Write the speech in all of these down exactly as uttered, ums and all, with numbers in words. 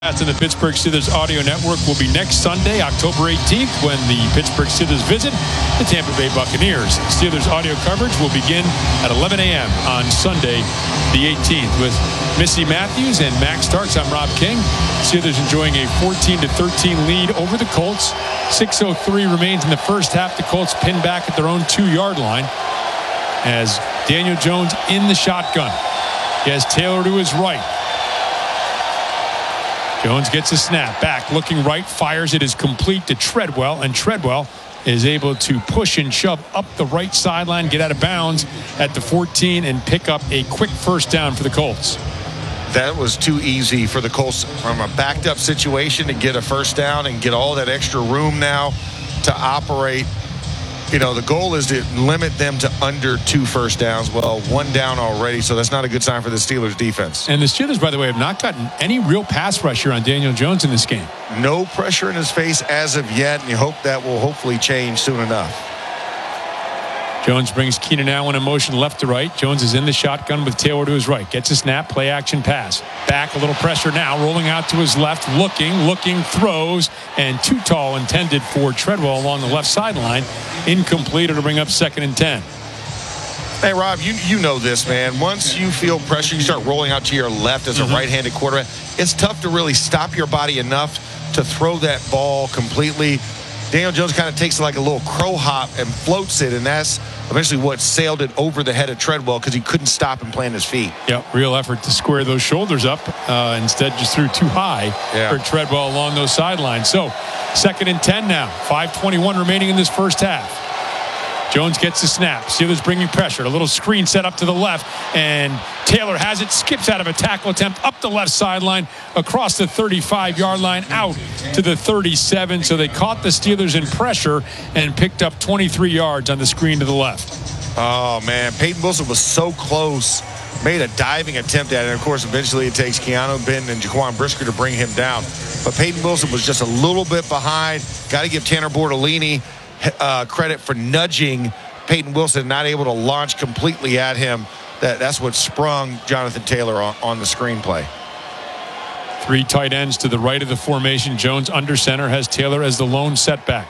In the Pittsburgh Steelers Audio Network will be next Sunday, October eighteenth, when the Pittsburgh Steelers visit the Tampa Bay Buccaneers. Steelers audio coverage will begin at eleven a.m. on Sunday, the eighteenth. With Missy Matthews and Max Starks, I'm Rob King. Steelers enjoying a fourteen to thirteen lead over the Colts. six oh three remains in the first half. The Colts pinned back at their own two-yard line as Daniel Jones in the shotgun. He has Taylor to his right. Jones gets a snap back, looking right, fires it is complete to Treadwell, and Treadwell is able to push and shove up the right sideline, get out of bounds at the fourteen, and pick up a quick first down for the Colts. That was too easy for the Colts from a backed up situation to get a first down and get all that extra room now to operate. You know, the goal is to limit them to under two first downs. Well, one down already, so that's not a good sign for the Steelers defense. And the Steelers, by the way, have not gotten any real pass pressure on Daniel Jones in this game. No pressure in his face as of yet, and you hope that will hopefully change soon enough. Jones brings Keenan Allen in motion left to right. Jones is in the shotgun with Taylor to his right. Gets a snap, play action pass. Back, a little pressure now, rolling out to his left, looking, looking, throws, and too tall intended for Treadwell along the left sideline. Incomplete. It'll bring up second and ten. Hey, Rob, you, you know this, man. Once you feel pressure, you start rolling out to your left as a mm-hmm. right-handed quarterback. It's tough to really stop your body enough to throw that ball completely. Daniel Jones kind of takes like a little crow hop and floats it, and that's eventually what sailed it over the head of Treadwell because he couldn't stop and plant his feet. Yep, real effort to square those shoulders up. Uh, instead, just threw too high yeah. for Treadwell along those sidelines. So, second and ten now. five twenty-one remaining in this first half. Jones gets the snap. Steelers bringing pressure. A little screen set up to the left, and Taylor has it, skips out of a tackle attempt up the left sideline, across the thirty-five-yard line, out to the thirty-seven. So they caught the Steelers in pressure and picked up twenty-three yards on the screen to the left. Oh, man. Peyton Wilson was so close. Made a diving attempt at it. And, of course, eventually it takes Keanu Benton and Jaquan Brisker to bring him down. But Peyton Wilson was just a little bit behind. Got to give Tanner Bortolini Uh, credit for nudging Peyton Wilson, not able to launch completely at him. That, that's what sprung Jonathan Taylor on, on the screenplay. Three tight ends to the right of the formation. Jones under center, has Taylor as the lone setback.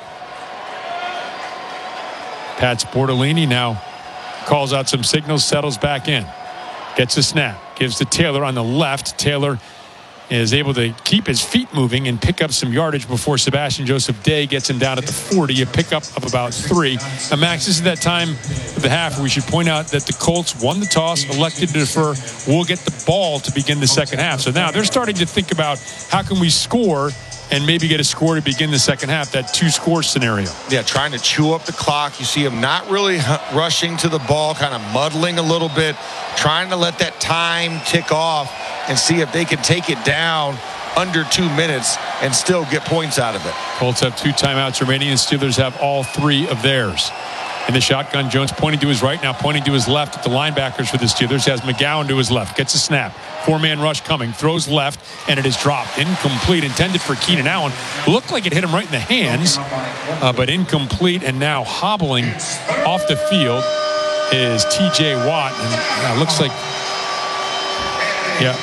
Pats Bortolini now calls out some signals, settles back in. Gets a snap, gives to Taylor on the left. Taylor is able to keep his feet moving and pick up some yardage before Sebastian Joseph Day gets him down at the forty, a pickup of about three. Now, Max, this is that time of the half where we should point out that the Colts won the toss, elected to defer. We'll get the ball to begin the second half. So now they're starting to think about how can we score and maybe get a score to begin the second half, that two-score scenario. Yeah, trying to chew up the clock. You see him not really rushing to the ball, kind of muddling a little bit, trying to let that time tick off and see if they can take it down under two minutes and still get points out of it. Colts have two timeouts remaining, and Steelers have all three of theirs. In the shotgun, Jones pointing to his right, now pointing to his left at the linebackers for the Steelers. Has McGowan to his left, gets a snap. Four-man rush coming, throws left, and it is dropped. Incomplete, intended for Keenan Allen. Looked like it hit him right in the hands, uh, but incomplete, and now hobbling off the field is T J Watt. And uh, looks like, yeah.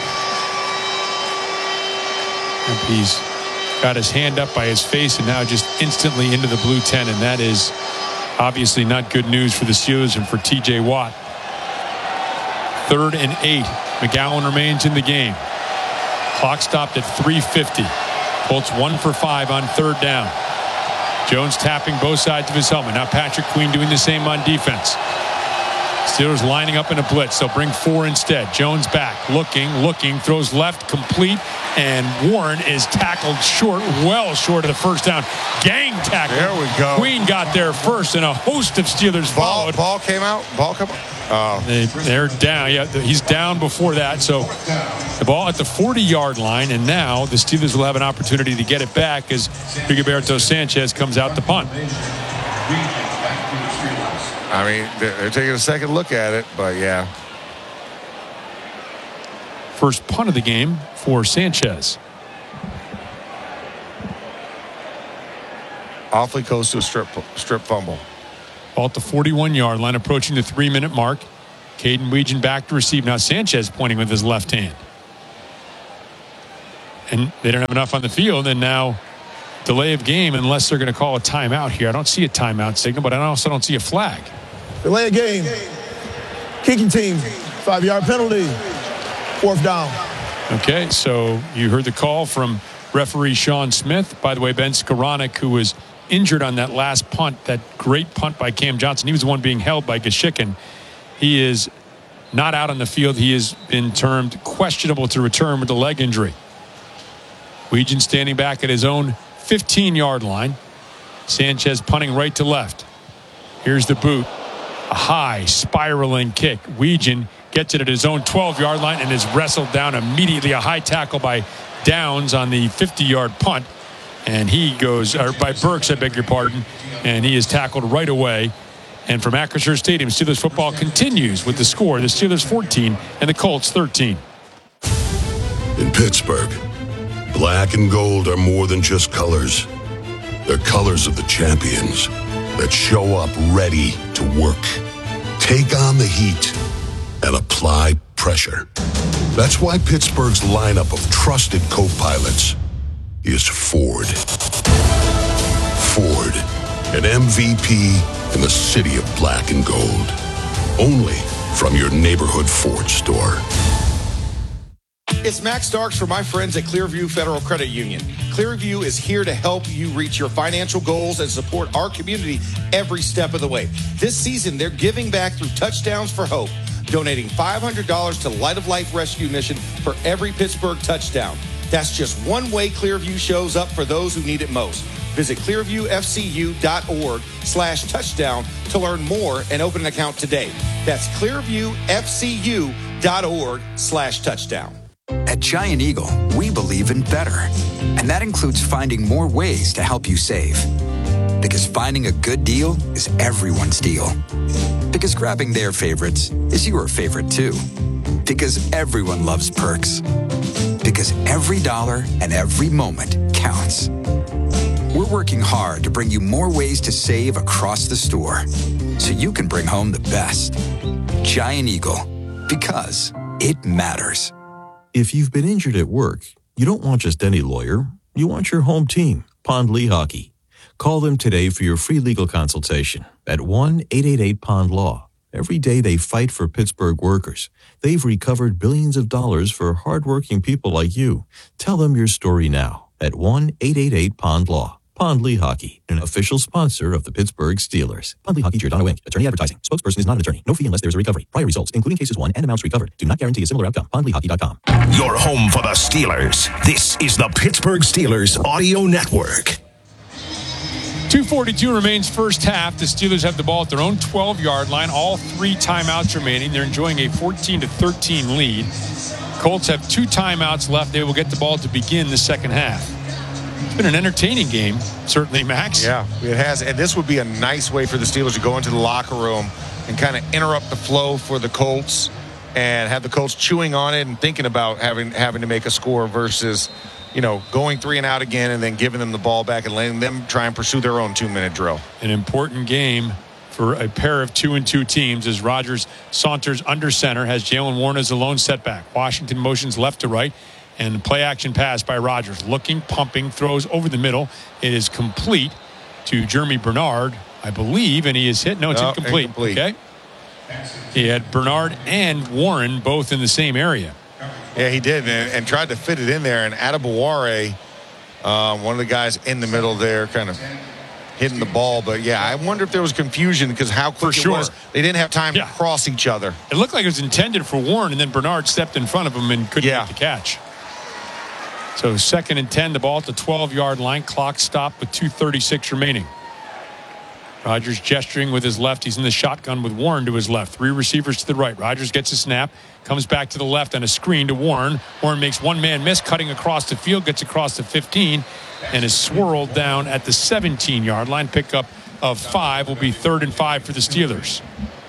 And he's got his hand up by his face and now just instantly into the blue ten, and that is obviously not good news for the Steelers and for T J Watt. Third and eight. McGowan remains in the game. Clock stopped at three fifty. Colts one for five on third down. Jones tapping both sides of his helmet. Now Patrick Queen doing the same on defense. Steelers lining up in a blitz. They'll bring four instead. Jones back, looking, looking, throws left, complete, and Warren is tackled short, well short of the first down. Gang tackle. There we go. Queen got there first, and a host of Steelers ball, followed. Ball came out. Ball come out. Oh. They, they're down. Yeah, he's down before that. So the ball at the forty-yard line, and now the Steelers will have an opportunity to get it back as Rigoberto Sanchez comes out to punt. I mean, they're taking a second look at it, but yeah. First punt of the game for Sanchez. Awfully close to a strip strip fumble. Ball at the forty-one-yard line, approaching the three-minute mark. Caden Weegan back to receive. Now Sanchez pointing with his left hand. and they don't have enough on the field, and now delay of game unless they're going to call a timeout here. I don't see a timeout signal, but I also don't see a flag. Delay of game. Kicking team. Five-yard penalty. Fourth down. Okay, so you heard the call from referee Sean Smith. By the way, Ben Skoranek, who was injured on that last punt, that great punt by Cam Johnson. He was the one being held by Geschicken. He is not out on the field. He has been termed questionable to return with a leg injury. Weegan standing back at his own fifteen-yard line. Sanchez punting right to left. Here's the boot. A high spiraling kick. Weegan gets it at his own twelve-yard line and is wrestled down immediately. A high tackle by Downs on the fifty-yard punt. And he goes, or by Burks, I beg your pardon. And he is tackled right away. And from Acrisure Stadium, Steelers football continues with the score. The Steelers fourteen and the Colts thirteen. In Pittsburgh, black and gold are more than just colors. They're colors of the champions that show up ready to work, take on the heat, and apply pressure. That's why Pittsburgh's lineup of trusted co-pilots is Ford. Ford, an M V P in the city of black and gold. Only from your neighborhood Ford store. It's Max Starks for my friends at Clearview Federal Credit Union. Clearview is here to help you reach your financial goals and support our community every step of the way. This season, they're giving back through Touchdowns for Hope, donating five hundred dollars to Light of Life Rescue Mission for every Pittsburgh touchdown. That's just one way Clearview shows up for those who need it most. Visit clearviewfcu.org slash touchdown to learn more and open an account today. That's clearviewfcu.org slash touchdown. At Giant Eagle, we believe in better. And that includes finding more ways to help you save. Because finding a good deal is everyone's deal. Because grabbing their favorites is your favorite too. Because everyone loves perks. Because every dollar and every moment counts. We're working hard to bring you more ways to save across the store so you can bring home the best. Giant Eagle, because it matters. If you've been injured at work, you don't want just any lawyer. You want your home team, Pond Lehocky. Call them today for your free legal consultation at one eight eight eight Pond Law. Every day they fight for Pittsburgh workers. They've recovered billions of dollars for hardworking people like you. Tell them your story now at one eight eight eight Pond Law. Pond Lehocky, an official sponsor of the Pittsburgh Steelers. Pond Lehocky, Giordano Incorporated. Attorney advertising. Spokesperson is not an attorney. No fee unless there is a recovery. Prior results, including cases won and amounts recovered, do not guarantee a similar outcome. pond lehocky dot com. Your home for the Steelers. This is the Pittsburgh Steelers Audio Network. two forty-two remains first half. The Steelers have the ball at their own twelve-yard line. All three timeouts remaining. They're enjoying a fourteen to thirteen lead. Colts have two timeouts left. They will get the ball to begin the second half. It's been an entertaining game, certainly, Max. Yeah, it has. And this would be a nice way for the Steelers to go into the locker room and kind of interrupt the flow for the Colts and have the Colts chewing on it and thinking about having having to make a score versus, you know, going three and out again and then giving them the ball back and letting them try and pursue their own two-minute drill. An important game for a pair of two and two teams as Rodgers saunters under center, has Jaylen Warren as a lone setback. Washington motions left to right. And play action pass by Rodgers. Looking, pumping, throws over the middle. It is complete to Jeremy Bernard, I believe, and he is hit. No, it's no, incomplete. incomplete. Okay. He had Bernard and Warren both in the same area. Yeah, he did, and, and tried to fit it in there. And Adebaware, um, one of the guys in the middle there, kind of hitting the ball. But, yeah, I wonder if there was confusion because how quick For sure. it was. They didn't have time Yeah. to cross each other. It looked like it was intended for Warren, and then Bernard stepped in front of him and couldn't Yeah. make the catch. So second and ten, the ball at the twelve-yard line. Clock stopped with two thirty-six remaining. Rodgers gesturing with his left. He's in the shotgun with Warren to his left. Three receivers to the right. Rodgers gets a snap, comes back to the left on a screen to Warren. Warren makes one man miss, cutting across the field, gets across the fifteen, and is swirled down at the seventeen-yard line. Pickup of five will be third and five for the Steelers.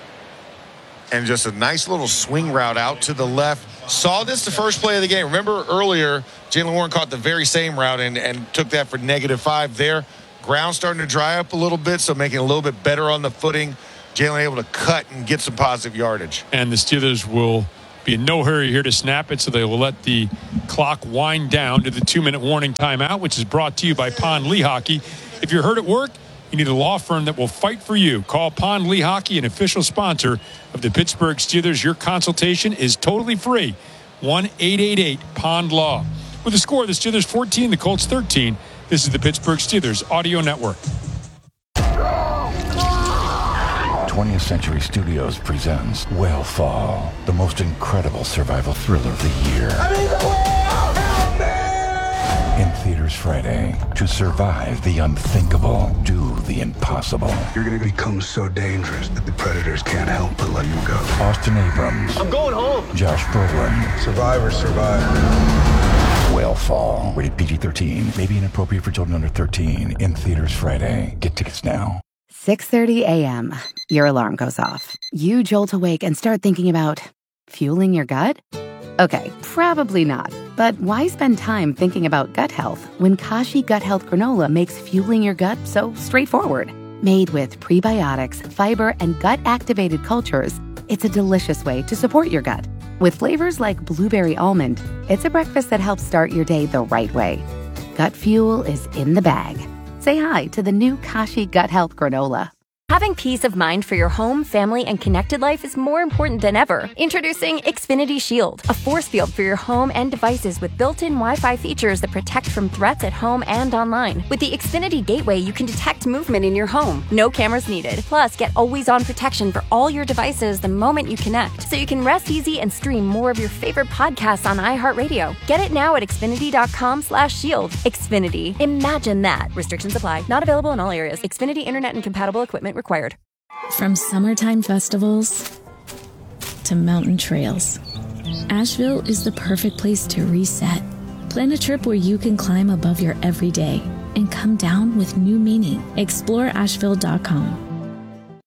And just a nice little swing route out to the left. Saw this the first play of the game. Remember earlier, Jaylen Warren caught the very same route and, and took that for negative five there. Ground starting to dry up a little bit, so making it a little bit better on the footing. Jaylen able to cut and get some positive yardage. And the Steelers will Be in no hurry here to snap it, so they will let the clock wind down to the two-minute warning timeout, which is brought to you by Pond Lehocky. If you're hurt at work, you need a law firm that will fight for you. Call Pond Lehocky, an official sponsor of the Pittsburgh Steelers. Your consultation is totally free. one eight eight eight pond law. With the score, the Steelers fourteen, the Colts thirteen. This is the Pittsburgh Steelers Audio Network. twentieth Century Studios presents Whale Fall, the most incredible survival thriller of the year. I'm in the whale! Help me! In theaters Friday. To survive the unthinkable, do the impossible. You're gonna become so dangerous that the predators can't help but let you go. Austin Abrams. I'm going home. Josh Brolin. Survivor, survivor. Whale Fall. Rated P G thirteen. May be inappropriate for children under thirteen. In theaters Friday. Get tickets now. six thirty a.m. Your alarm goes off. You jolt awake and start thinking about fueling your gut? Okay, probably not. But why spend time thinking about gut health when Kashi Gut Health Granola makes fueling your gut so straightforward? Made with prebiotics, fiber, and gut-activated cultures, it's a delicious way to support your gut. With flavors like blueberry almond, it's a breakfast that helps start your day the right way. Gut fuel is in the bag. Say hi to the new Kashi Gut Health Granola. Having peace of mind for your home, family, and connected life is more important than ever. Introducing Xfinity Shield, a force field for your home and devices with built-in Wi-Fi features that protect from threats at home and online. With the Xfinity Gateway, you can detect movement in your home. No cameras needed. Plus, get always-on protection for all your devices the moment you connect, so you can rest easy and stream more of your favorite podcasts on iHeartRadio. Get it now at Xfinity.com slash shield. Xfinity. Imagine that. Restrictions apply. Not available in all areas. Xfinity Internet and compatible equipment required. From summertime festivals to mountain trails, Asheville is the perfect place to reset. Plan a trip where you can climb above your everyday and come down with new meaning. Explore Asheville dot com.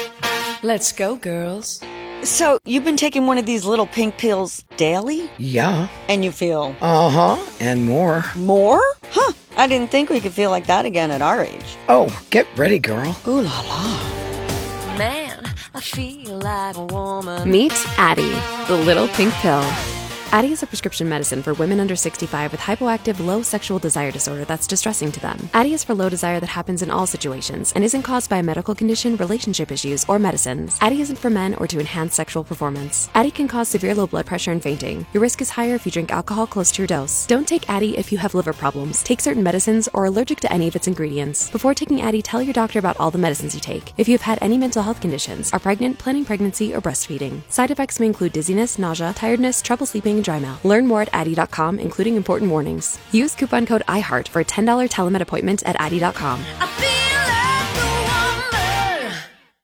Let's go, girls. So, you've been taking one of these little pink pills daily? Yeah. And you feel? Uh-huh, and more. More? Huh, I didn't think we could feel like that again at our age. Oh, get ready, girl. Ooh la la. Man, I feel like a woman. Meet Addyi, the little pink pill. Addyi is a prescription medicine for women under sixty-five with hypoactive low sexual desire disorder that's distressing to them. Addyi is for low desire that happens in all situations and isn't caused by a medical condition, relationship issues, or medicines. Addyi isn't for men or to enhance sexual performance. Addyi can cause severe low blood pressure and fainting. Your risk is higher if you drink alcohol close to your dose. Don't take Addyi if you have liver problems, take certain medicines, or are allergic to any of its ingredients. Before taking Addyi, tell your doctor about all the medicines you take. If you have had any mental health conditions, are pregnant, planning pregnancy, or breastfeeding. Side effects may include dizziness, nausea, tiredness, trouble sleeping, and dry mouth. Learn more at Addyi dot com, including important warnings. Use coupon code iHeart for a ten dollars telemed appointment at Addyi dot com. I feel like a woman.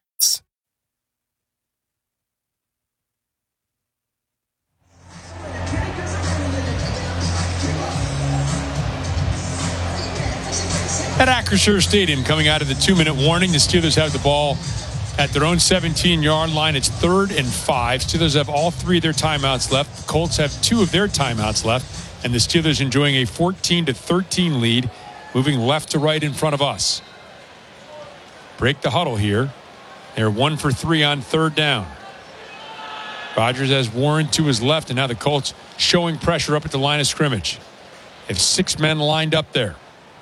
At Acrisure Stadium, coming out of the two-minute warning, the Steelers have the ball at their own seventeen-yard line. It's third and five. Steelers have all three of their timeouts left. The Colts have two of their timeouts left. And the Steelers enjoying a fourteen to thirteen lead, moving left to right in front of us. Break the huddle here. They're one for three on third down. Rodgers has Warren to his left, and now the Colts showing pressure up at the line of scrimmage. They have six men lined up there.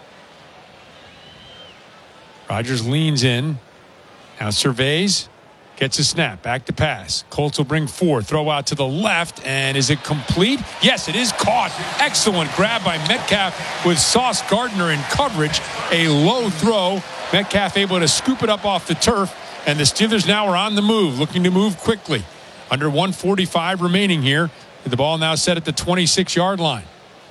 Rodgers leans in. Now surveys, gets a snap, back to pass. Colts will bring four, throw out to the left, and is it complete? Yes, it is caught. Excellent grab by Metcalf with Sauce Gardner in coverage. A low throw. Metcalf able to scoop it up off the turf, and the Steelers now are on the move, looking to move quickly. Under one forty-five remaining here, with the ball now set at the twenty-six-yard line.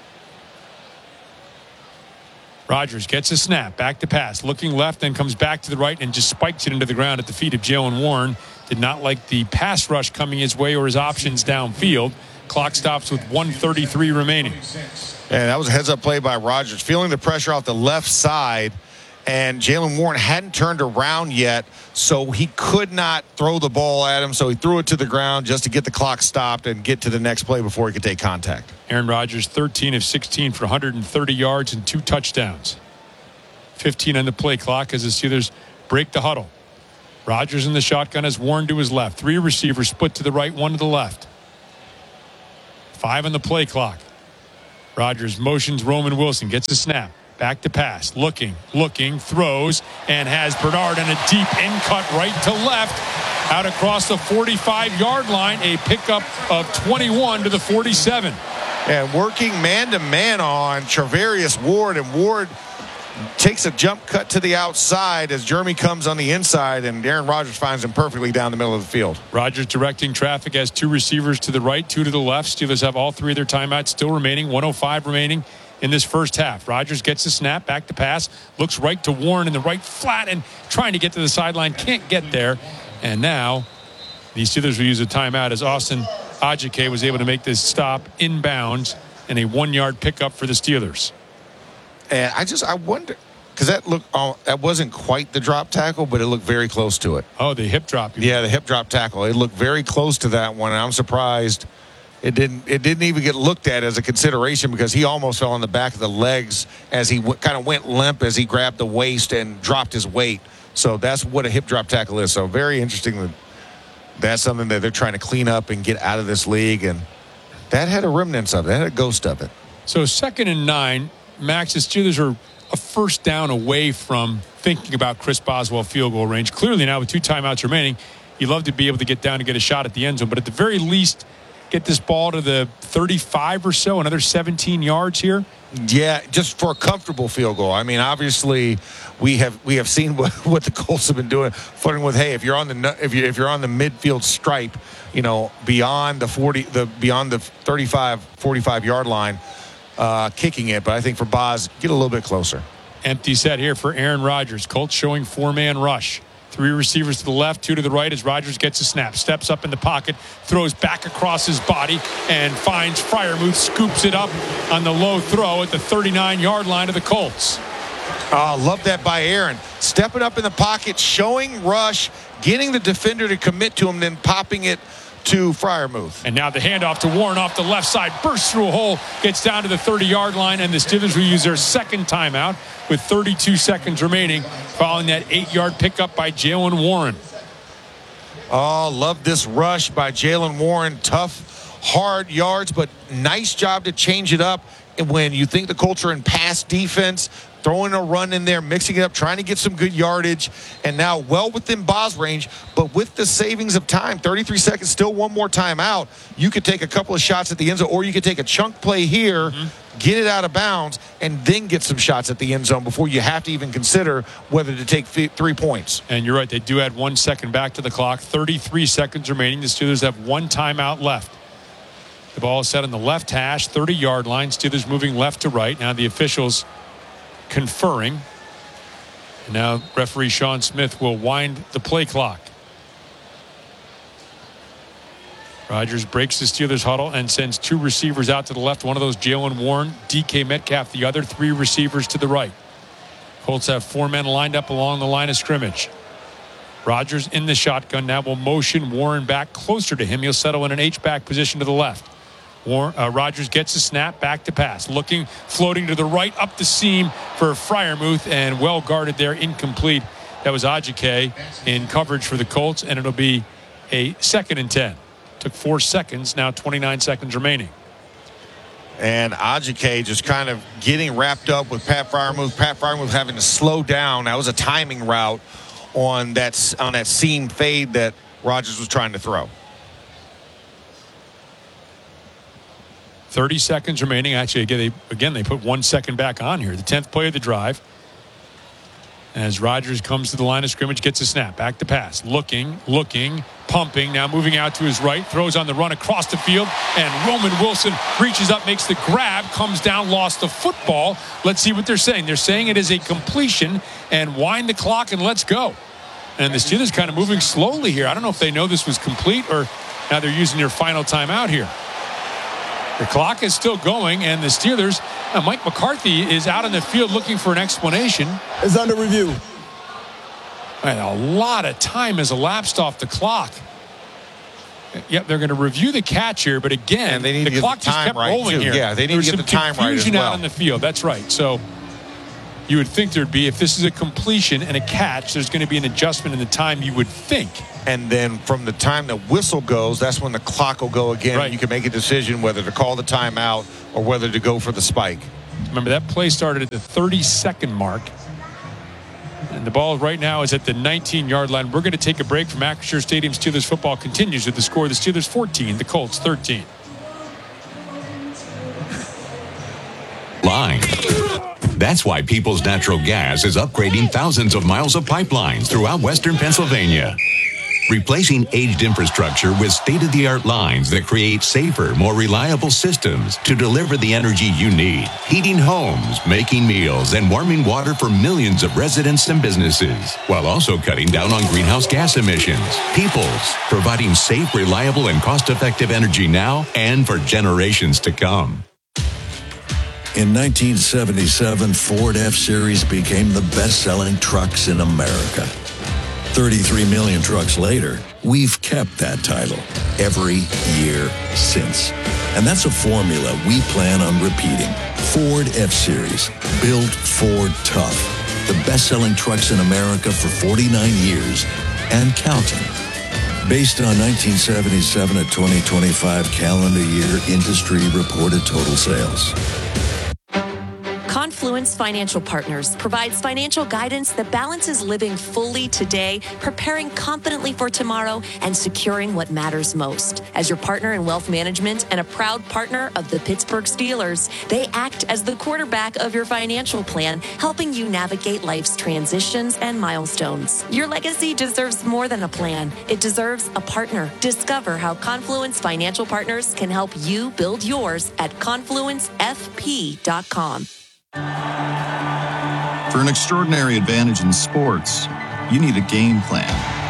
Rodgers gets a snap, back to pass, looking left, then comes back to the right and just spikes it into the ground at the feet of Jaylen Warren. Did not like the pass rush coming his way or his options downfield. Clock stops with one thirty-three remaining. And that was a heads-up play by Rodgers, feeling the pressure off the left side, and Jaylen Warren hadn't turned around yet, so he could not throw the ball at him, so he threw it to the ground just to get the clock stopped and get to the next play before he could take contact. Aaron Rodgers, thirteen of sixteen for one hundred thirty yards and two touchdowns. fifteen on the play clock as the Steelers break the huddle. Rodgers in the shotgun has Warren to his left. Three receivers split to the right, one to the left. Five on the play clock. Rodgers motions Roman Wilson, gets a snap. Back to pass. Looking, looking, throws, and has Bernard in a deep in cut right to left. Out across the forty-five-yard line. A pickup of twenty-one to the forty-seven. And working man-to-man on Travarius Ward, and Ward takes a jump cut to the outside as Jeremy comes on the inside, and Aaron Rodgers finds him perfectly down the middle of the field. Rodgers directing traffic, has two receivers to the right, two to the left. Steelers have all three of their timeouts still remaining, one oh five remaining in this first half. Rodgers gets the snap, back to pass, looks right to Warren in the right flat and trying to get to the sideline, can't get there. And now the Steelers will use a timeout as Austin Ajike was able to make this stop inbounds and a one-yard pickup for the Steelers. And I just, I wonder, because that looked, oh, that wasn't quite the drop tackle, but it looked very close to it. Oh, the hip drop. Yeah, the hip drop tackle. It looked very close to that one, and I'm surprised it didn't it didn't even get looked at as a consideration, because he almost fell on the back of the legs as he w- kind of went limp as he grabbed the waist and dropped his weight. So that's what a hip drop tackle is. So very interesting that that's something that they're trying to clean up and get out of this league, and that had a remnants of it. That had a ghost of it. So second and nine. Max, the Steelers are a first down away from thinking about Chris Boswell field goal range. Clearly now with two timeouts remaining, you'd love to be able to get down and get a shot at the end zone. But at the very least, get this ball to the thirty-five or so, another seventeen yards here. Yeah, just for a comfortable field goal. I mean, obviously, we have we have seen what, what the Colts have been doing, flirting with, hey, if you're on the if you if you're on the midfield stripe, you know, beyond the forty the beyond the thirty-five, forty-five yard line. Uh, kicking it, but I think for Boz, get a little bit closer. Empty set here for Aaron Rodgers. Colts showing four-man rush. Three receivers to the left, two to the right as Rodgers gets a snap. Steps up in the pocket, throws back across his body, and finds Freiermuth, scoops it up on the low throw at the thirty-nine-yard line of the Colts. Oh, love that by Aaron. Stepping up in the pocket, showing rush, getting the defender to commit to him, then popping it to Freiermuth. And now the handoff to Warren off the left side, bursts through a hole, gets down to the thirty-yard line, and the Steelers will use their second timeout with thirty-two seconds remaining following that eight-yard pickup by Jaylen Warren. Oh, love this rush by Jaylen Warren. Tough, hard yards, but nice job to change it up. And when you think the Colts are in pass defense, throwing a run in there, mixing it up, trying to get some good yardage, and now well within Boz range, but with the savings of time, thirty-three seconds, still one more time out, you could take a couple of shots at the end zone, or you could take a chunk play here, mm-hmm. get it out of bounds, and then get some shots at the end zone before you have to even consider whether to take th- three points. And you're right, they do add one second back to the clock, thirty-three seconds remaining. The Steelers have one timeout left. The ball is set on the left hash, thirty-yard line. Steelers moving left to right. Now the officials conferring. And now referee Sean Smith will wind the play clock. Rodgers breaks the Steelers huddle and sends two receivers out to the left. One of those Jaylen Warren, D K Metcalf, the other. Three receivers to the right. Colts have four men lined up along the line of scrimmage. Rodgers in the shotgun now will motion Warren back closer to him. He'll settle in an H-back position to the left. Warren, uh, Rodgers gets a snap, back to pass. Looking, floating to the right, up the seam for Freiermuth, and well guarded there, incomplete. That was Ajike in coverage for the Colts, and it'll be a second and ten. Took four seconds, now twenty-nine seconds remaining. And Ajike just kind of getting wrapped up with Pat Freiermuth. Pat Freiermuth having to slow down. That was a timing route on that, on that seam fade that Rodgers was trying to throw. thirty seconds remaining. Actually, again they, again, they put one second back on here. The tenth play of the drive. As Rodgers comes to the line of scrimmage, gets a snap. Back to pass. Looking, looking, pumping. Now moving out to his right. Throws on the run across the field. And Roman Wilson reaches up, makes the grab, comes down, lost the football. Let's see what they're saying. They're saying it is a completion and wind the clock and let's go. And the Steelers kind of moving slowly here. I don't know if they know this was complete or now they're using their final timeout here. The clock is still going, and the Steelers, uh, Mike McCarthy is out in the field looking for an explanation. It's under review. And a lot of time has elapsed off the clock. Yep, they're going to review the catch here, but again, and they need the to get clock the just time kept right rolling too. here. Yeah, they need There's to get some the time right as confusion well. out in the field. That's right. So, you would think there'd be. If this is a completion and a catch, there's going to be an adjustment in the time, you would think. And then from the time the whistle goes, that's when the clock will go again. Right. And you can make a decision whether to call the timeout or whether to go for the spike. Remember, that play started at the thirty-second mark. And the ball right now is at the nineteen-yard line. We're going to take a break from Acrisure Stadium. Steelers football continues with the score. The Steelers fourteen, the Colts thirteen. Line. That's why Peoples Natural Gas is upgrading thousands of miles of pipelines throughout western Pennsylvania, replacing aged infrastructure with state-of-the-art lines that create safer, more reliable systems to deliver the energy you need, heating homes, making meals, and warming water for millions of residents and businesses, while also cutting down on greenhouse gas emissions. Peoples, providing safe, reliable, and cost-effective energy now and for generations to come. In nineteen seventy-seven, Ford F-Series became the best-selling trucks in America. thirty-three million trucks later, we've kept that title every year since. And that's a formula we plan on repeating. Ford F-Series, built Ford tough. The best-selling trucks in America for forty-nine years and counting. Based on nineteen seventy-seven to twenty twenty-five calendar year industry reported total sales. Confluence Financial Partners provides financial guidance that balances living fully today, preparing confidently for tomorrow, and securing what matters most. As your partner in wealth management and a proud partner of the Pittsburgh Steelers, they act as the quarterback of your financial plan, helping you navigate life's transitions and milestones. Your legacy deserves more than a plan. It deserves a partner. Discover how Confluence Financial Partners can help you build yours at confluence f p dot com. For an extraordinary advantage in sports, you need a game plan.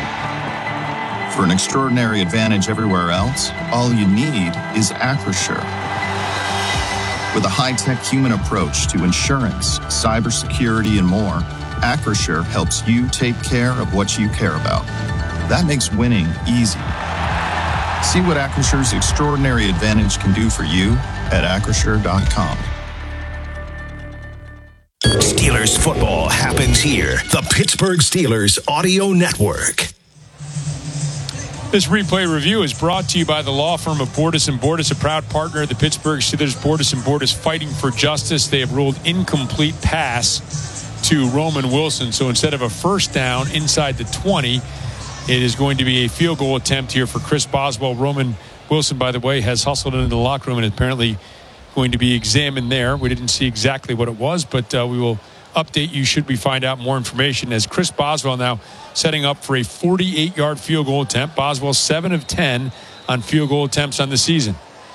For an extraordinary advantage everywhere else, all you need is Acrisure. With a high-tech human approach to insurance, cybersecurity, and more, Acrisure helps you take care of what you care about. That makes winning easy. See what Acrisure's extraordinary advantage can do for you at acrisure dot com. Steelers football happens here. The Pittsburgh Steelers Audio Network. This replay review is brought to you by the law firm of Bordas and Bordas, a proud partner of the Pittsburgh Steelers. Bordas and Bordas, fighting for justice. They have ruled incomplete pass to Roman Wilson. So instead of a first down inside the twenty, it is going to be a field goal attempt here for Chris Boswell. Roman Wilson, by the way, has hustled into the locker room and apparently going to be examined there. We didn't see exactly what it was, but uh, we will update you should we find out more information, as Chris Boswell now setting up for a forty-eight-yard field goal attempt. Boswell seven of ten on field goal attempts on the season.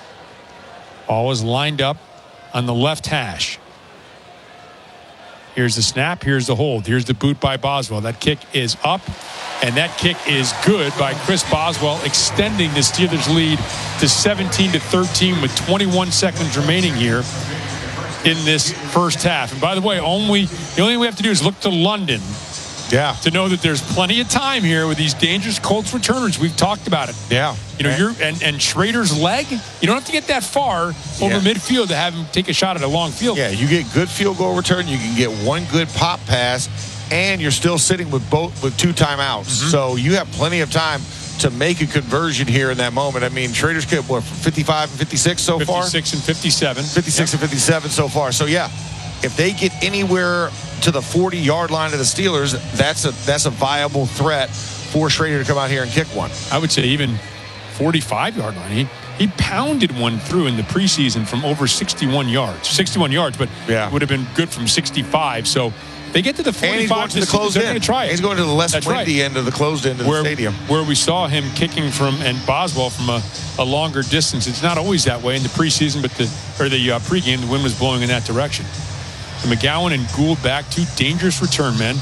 Ball is lined up on the left hash. Here's the snap. Here's the hold. Here's the boot by Boswell. That kick is up, and that kick is good by Chris Boswell, extending the Steelers' lead to seventeen to thirteen with twenty-one seconds remaining here in this first half. And by the way, only the only thing we have to do is look to London, yeah, to know that there's plenty of time here with these dangerous Colts returners. We've talked about it. Yeah, you know, you're and, and Schrader's leg. You don't have to get that far over yeah. midfield to have him take a shot at a long field. Yeah, you get good field goal return. You can get one good pop pass, and you're still sitting with both with two timeouts. Mm-hmm. So you have plenty of time to make a conversion here in that moment. I mean, Schrader's kick, what, fifty-five and fifty-six so far? fifty-six and fifty-seven. fifty-six yep. and fifty-seven so far. So, yeah, if they get anywhere to the forty-yard line of the Steelers, that's a that's a viable threat for Schrader to come out here and kick one. I would say even forty-five-yard line. He, he pounded one through in the preseason from over sixty-one yards. sixty-one yards, but yeah. would have been good from sixty-five. So they get to the forty-five. And he's going to the closed they're end. Going to try it. He's going to the less That's windy right. end of the closed end of where, the stadium. Where we saw him kicking from, and Boswell from a, a longer distance. It's not always that way in the preseason, but the or the uh, pregame, the wind was blowing in that direction. So McGowan and Gould back, two dangerous return men.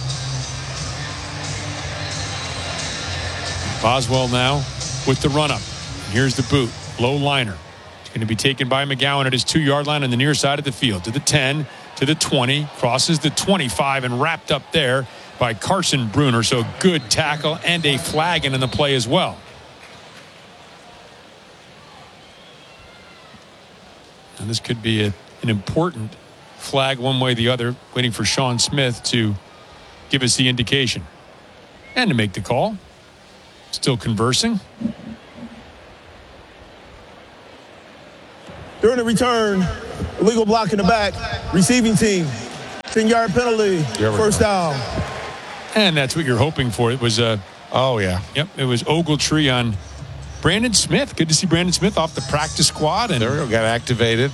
Boswell now with the run-up. Here's the boot. Low liner. It's going to be taken by McGowan at his two-yard line on the near side of the field. To the ten, to the twenty, crosses the twenty-five, and wrapped up there by Carson Bruner. So good tackle and a flag in the play as well. And this could be a, an important flag one way or the other, waiting for Sean Smith to give us the indication. And to make the call. Still conversing. During the return, illegal block in the back, receiving team, ten-yard penalty, first down. And that's what you're hoping for. It was a... Oh, yeah. Yep, it was Ogletree on Brandon Smith. Good to see Brandon Smith off the practice squad. And there we go, got activated.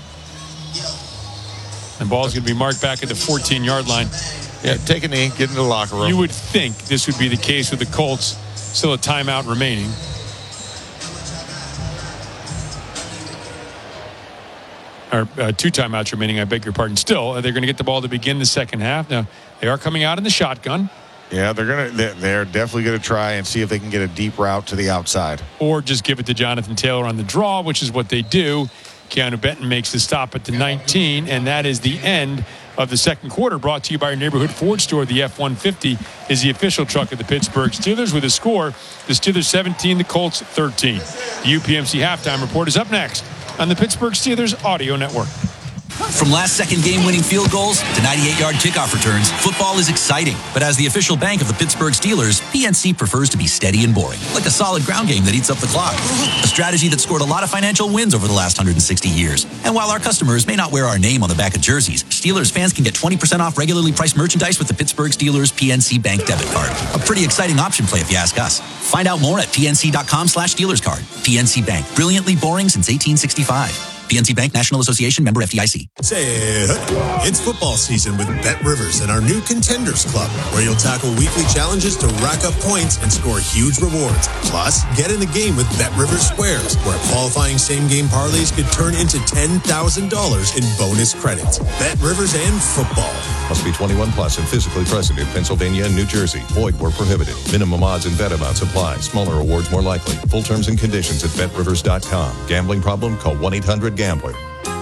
And ball's going to be marked back at the fourteen-yard line. Yeah, take a knee, get in the locker room. You would think this would be the case with the Colts. Still a timeout remaining. Or uh, two timeouts remaining, I beg your pardon. Still, they're going to get the ball to begin the second half. Now, they are coming out in the shotgun. Yeah, they're going to. They're definitely going to try and see if they can get a deep route to the outside. Or just give it to Jonathan Taylor on the draw, which is what they do. Keanu Benton makes the stop at the nineteen, and that is the end of the second quarter. Brought to you by your neighborhood Ford store. The F one fifty is the official truck of the Pittsburgh Steelers. With a score, the Steelers seventeen, the Colts thirteen. The U P M C halftime report is up next on the Pittsburgh Steelers Audio Network. From last-second game-winning field goals to ninety-eight-yard kickoff returns, football is exciting. But as the official bank of the Pittsburgh Steelers, P N C prefers to be steady and boring, like a solid ground game that eats up the clock. A strategy that scored a lot of financial wins over the last one hundred sixty years. And while our customers may not wear our name on the back of jerseys, Steelers fans can get twenty percent off regularly priced merchandise with the Pittsburgh Steelers P N C Bank debit card. A pretty exciting option play if you ask us. Find out more at pnc.com slash Steelers card. P N C Bank, brilliantly boring since eighteen sixty-five. P N C Bank, National Association, member F D I C. Say, it's football season with Bet Rivers and our new Contenders Club, where you'll tackle weekly challenges to rack up points and score huge rewards. Plus, get in the game with Bet Rivers Squares, where qualifying same-game parlays could turn into ten thousand dollars in bonus credits. Bet Rivers and football. Must be twenty-one plus and physically present in Pennsylvania and New Jersey. Void where prohibited. Minimum odds and bet amounts apply. Smaller awards more likely. Full terms and conditions at bet rivers dot com. Gambling problem? Call one eight hundred gambler.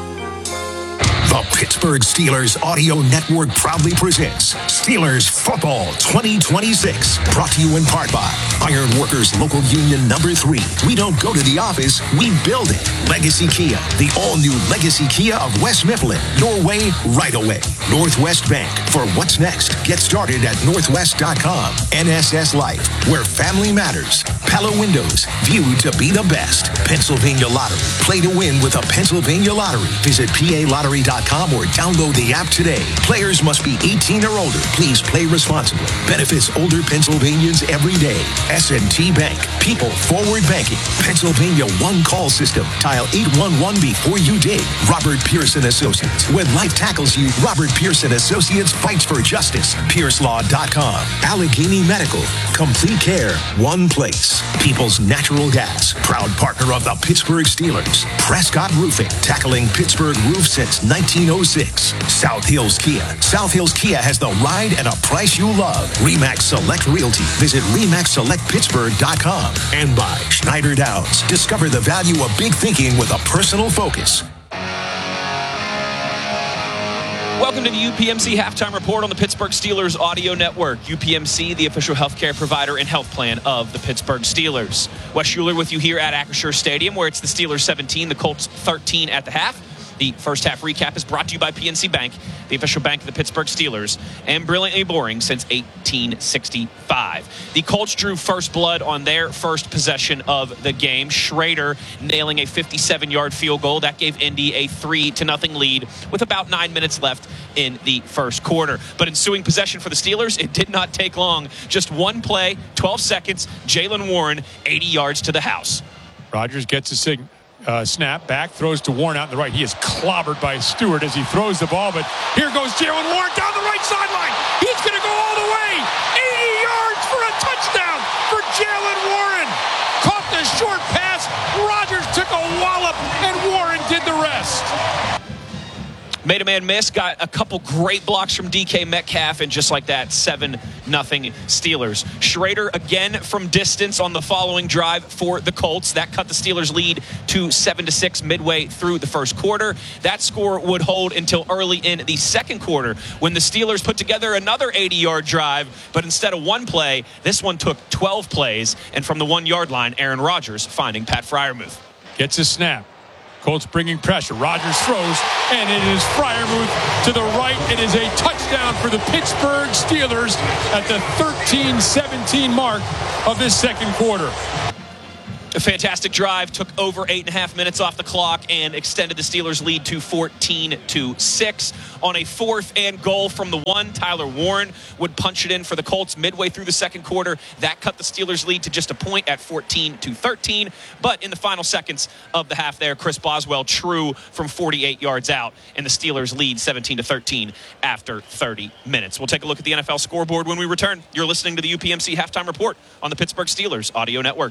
The Pittsburgh Steelers Audio Network proudly presents Steelers Football twenty twenty-six. Brought to you in part by Iron Workers Local Union Number three. We don't go to the office, we build it. Legacy Kia, the all-new Legacy Kia of West Mifflin. Your way, right away. Northwest Bank. For what's next, get started at northwest dot com. N S S Life, where family matters. Pella Windows, viewed to be the best. Pennsylvania Lottery. Play to win with a Pennsylvania Lottery. Visit P A lottery dot com or download the app today. Players must be eighteen or older. Please play responsibly. Benefits older Pennsylvanians every day. S and T Bank. People forward banking. Pennsylvania One Call System. Dial eight one one before you dig. Robert Pearson Associates. When life tackles you, Robert Pearson Associates fights for justice. Pierce Law dot com. Allegheny Medical. Complete care. One place. People's Natural Gas. Proud partner of the Pittsburgh Steelers. Prescott Roofing. Tackling Pittsburgh roofs since nineteen oh six. South Hills Kia. South Hills Kia has the ride and a price you love. Remax Select Realty. Visit remax select pittsburgh dot com. And by Schneider Downs. Discover the value of big thinking with a personal focus. Welcome to the U P M C Halftime Report on the Pittsburgh Steelers Audio Network. U P M C, the official healthcare provider and health plan of the Pittsburgh Steelers. Wes Schuler with you here at Acrisure Stadium, where it's the Steelers seventeen, the Colts thirteen at the half. The first half recap is brought to you by P N C Bank, the official bank of the Pittsburgh Steelers, and brilliantly boring since eighteen sixty-five. The Colts drew first blood on their first possession of the game. Schrader nailing a fifty-seven-yard field goal. That gave Indy a three to nothing lead with about nine minutes left in the first quarter. But ensuing possession for the Steelers, it did not take long. Just one play, twelve seconds, Jaylen Warren, eighty yards to the house. Rodgers gets a signal. Uh, snap back, throws to Warren out in the right. He is clobbered by Stewart as he throws the ball, but here goes Jaylen Warren down the right sideline. He's going to go all the way. eighty yards for a touchdown for Jaylen Warren. Caught the short pass. Rodgers took a wallop, and Warren did the rest. Made a man miss, got a couple great blocks from D K Metcalf, and just like that, seven nothing Steelers. Schrader again from distance on the following drive for the Colts. That cut the Steelers' lead to seven to six midway through the first quarter. That score would hold until early in the second quarter when the Steelers put together another eighty-yard drive, but instead of one play, this one took twelve plays, and from the one-yard line, Aaron Rodgers finding Pat Freiermuth. Gets a snap. Colts bringing pressure. Rodgers throws, and it is Freiermuth to the right. It is a touchdown for the Pittsburgh Steelers at the thirteen seventeen mark of this second quarter. A fantastic drive, took over eight and a half minutes off the clock and extended the Steelers' lead to fourteen to six. On a fourth and goal from the one, Tyler Warren would punch it in for the Colts midway through the second quarter. That cut the Steelers' lead to just a point at fourteen to thirteen. But in the final seconds of the half there, Chris Boswell true from forty-eight yards out, and the Steelers lead seventeen to thirteen after thirty minutes. We'll take a look at the N F L scoreboard when we return. You're listening to the U P M C Halftime Report on the Pittsburgh Steelers Audio Network.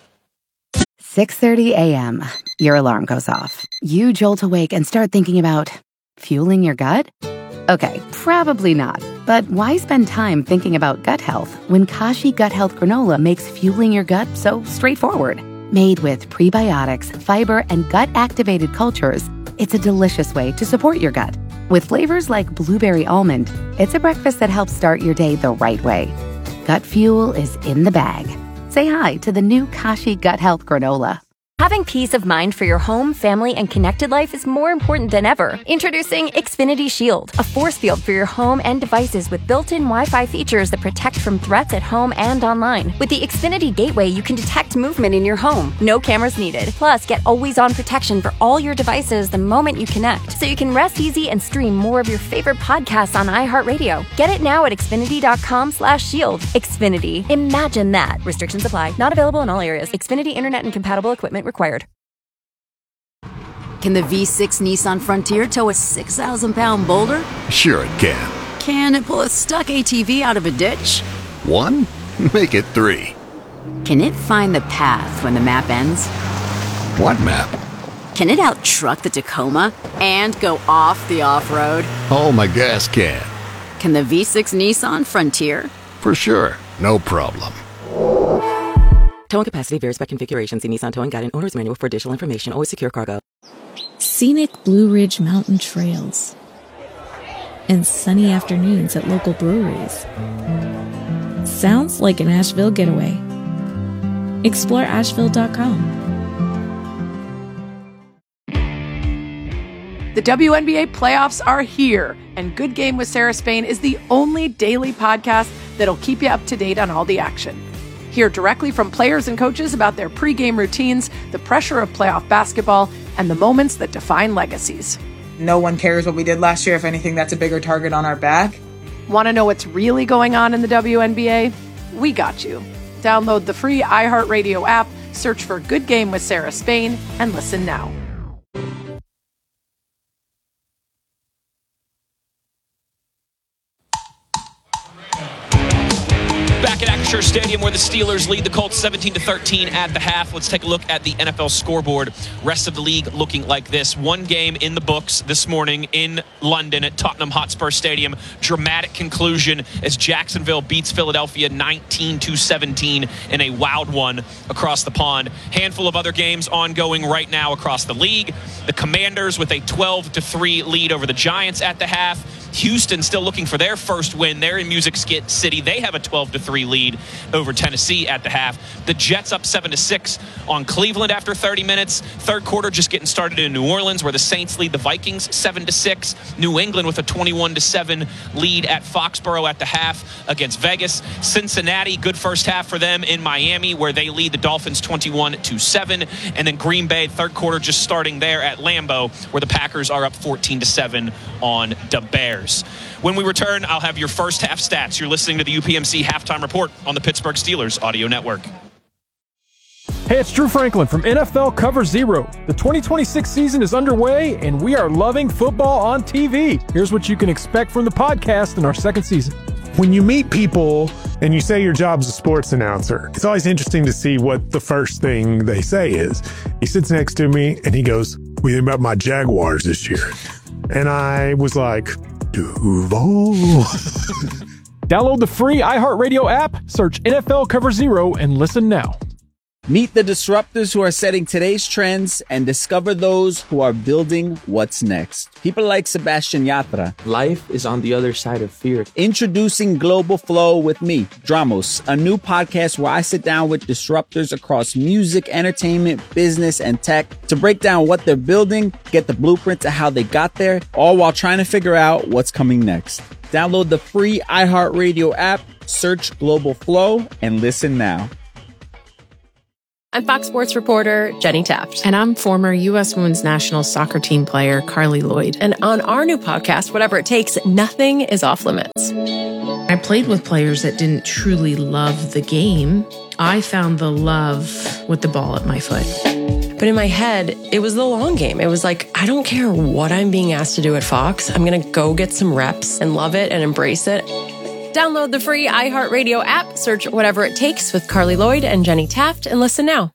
six thirty a.m. Your alarm goes off. You jolt awake and start thinking about fueling your gut? Okay, probably not. But why spend time thinking about gut health when Kashi Gut Health Granola makes fueling your gut so straightforward? Made with prebiotics, fiber, and gut-activated cultures, it's a delicious way to support your gut. With flavors like blueberry almond, it's a breakfast that helps start your day the right way. Gut fuel is in the bag. Say hi to the new Kashi Gut Health Granola. Having peace of mind for your home, family, and connected life is more important than ever. Introducing Xfinity Shield, a force field for your home and devices with built-in Wi-Fi features that protect from threats at home and online. With the Xfinity Gateway, you can detect movement in your home. No cameras needed. Plus, get always-on protection for all your devices the moment you connect, so you can rest easy and stream more of your favorite podcasts on iHeartRadio. Get it now at Xfinity.com slash shield. Xfinity. Imagine that. Restrictions apply. Not available in all areas. Xfinity Internet and compatible equipment required. Can the V six Nissan Frontier tow a six thousand pound boulder? Sure it can. Can it pull a stuck A T V out of a ditch? One? Make it three. Can it find the path when the map ends? What map? Can it out-truck the Tacoma and go off the off-road? Oh, my gas can. Can the V six Nissan Frontier? For sure. No problem. Towing capacity varies by configuration. See Nissan Towing Guide and Owner's Manual for additional information. Always secure cargo. Scenic Blue Ridge Mountain Trails and sunny afternoons at local breweries. Sounds like an Asheville getaway. Explore Asheville dot com. The W N B A playoffs are here, and Good Game with Sarah Spain is the only daily podcast that'll keep you up to date on all the action. Hear directly from players and coaches about their pregame routines, the pressure of playoff basketball, and the moments that define legacies. No one cares what we did last year. If anything, that's a bigger target on our back. Want to know what's really going on in the W N B A? We got you. Download the free iHeartRadio app, search for Good Game with Sarah Spain, and listen now. Back at Acrisure Stadium, where the Steelers lead the Colts seventeen to thirteen at the half. Let's take a look at the N F L scoreboard. Rest of the league looking like this. One game in the books this morning in London at Tottenham Hotspur Stadium. Dramatic conclusion as Jacksonville beats Philadelphia nineteen to seventeen in a wild one across the pond. Handful of other games ongoing right now across the league. The Commanders with a twelve to three lead over the Giants at the half. Houston still looking for their first win. They're in Music City. They have a twelve to three lead over Tennessee at the half. The Jets up seven to six on Cleveland after thirty minutes. Third quarter just getting started in New Orleans, where the Saints lead the Vikings seven to six. New England with a twenty-one to seven lead at Foxborough at the half against Vegas. Cincinnati, good first half for them in Miami, where they lead the Dolphins twenty-one to seven. And then Green Bay, third quarter just starting there at Lambeau, where the Packers are up fourteen to seven on the Bears. When we return, I'll have your first half stats. You're listening to the U P M C Halftime Report on the Pittsburgh Steelers Audio Network. Hey, it's Drew Franklin from N F L Cover Zero. The twenty twenty-six season is underway, and we are loving football on T V. Here's what you can expect from the podcast in our second season. When you meet people and you say your job's a sports announcer, it's always interesting to see what the first thing they say is. He sits next to me, and he goes, "What do you think about my Jaguars this year?" And I was like, Duval. Download the free iHeartRadio app, search N F L Cover Zero, and listen now. Meet the disruptors who are setting today's trends and discover those who are building what's next. People like Sebastian Yatra. Life is on the other side of fear. Introducing Global Flow with me, Dramos, a new podcast where I sit down with disruptors across music, entertainment, business, and tech to break down what they're building, get the blueprint to how they got there, all while trying to figure out what's coming next. Download the free iHeartRadio app, search Global Flow, and listen now. I'm Fox Sports reporter Jenny Taft. And I'm former U S Women's National Soccer Team player Carly Lloyd. And on our new podcast, Whatever It Takes, nothing is off limits. I played with players that didn't truly love the game. I found the love with the ball at my foot. But in my head, it was the long game. It was like, I don't care what I'm being asked to do at Fox. I'm going to go get some reps and love it and embrace it. Download the free iHeartRadio app, search Whatever It Takes with Carly Lloyd and Jenny Taft, and listen now.